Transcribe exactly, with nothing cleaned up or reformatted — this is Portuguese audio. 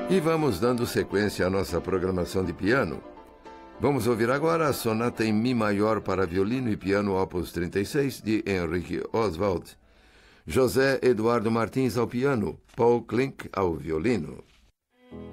E vamos dando sequência à nossa programação de piano. Vamos ouvir agora a sonata em Mi maior para violino e piano opus trinta e seis de Henrique Oswald. José Eduardo Martins ao piano, Paul Klink ao violino.